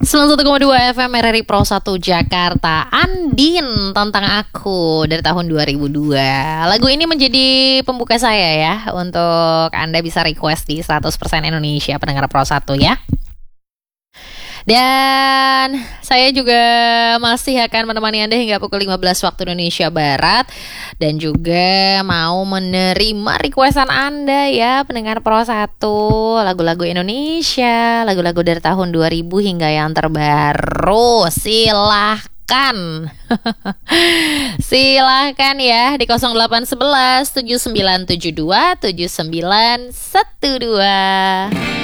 91,2 FM RRI Pro 1 Jakarta. Andin tentang aku dari tahun 2002. Lagu ini menjadi pembuka saya ya. Untuk Anda bisa request di 100% Indonesia pendengar Pro 1 ya. Dan saya juga masih akan menemani Anda hingga pukul 15 waktu Indonesia Barat. Dan juga mau menerima requestan Anda ya, pendengar Pro 1. Lagu-lagu Indonesia, lagu-lagu dari tahun 2000 hingga yang terbaru. Silahkan. Silahkan ya di 0811 7972 7912.